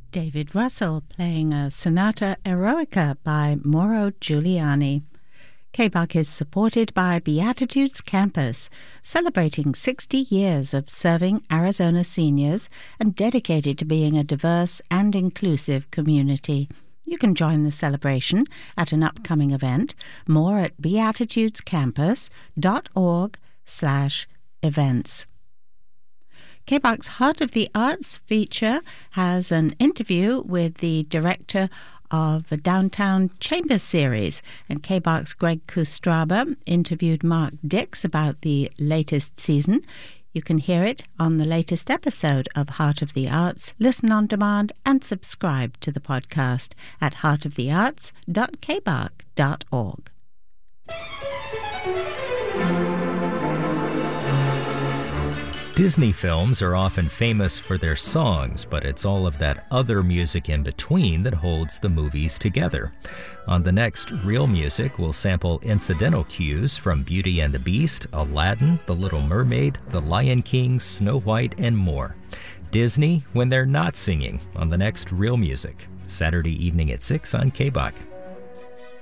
David Russell playing a Sonata Eroica by Mauro Giuliani. KBUK is supported by Beatitudes Campus, celebrating 60 years of serving Arizona seniors and dedicated to being a diverse and inclusive community. You can join the celebration at an upcoming event. More at beatitudecampus.org/events. KBUK's Heart of the Arts feature has an interview with the director of the Downtown Chamber series, and KBUK's Greg Kustraba interviewed Mark Dix about the latest season. You can hear it on the latest episode of Heart of the Arts, listen on demand, and subscribe to the podcast at heartofthearts.kbuk.org. Disney films are often famous for their songs, but it's all of that other music in between that holds the movies together. On the next Real Music, we'll sample incidental cues from Beauty and the Beast, Aladdin, The Little Mermaid, The Lion King, Snow White, and more. Disney when they're not singing on the next Real Music, Saturday evening at 6 on KBUK.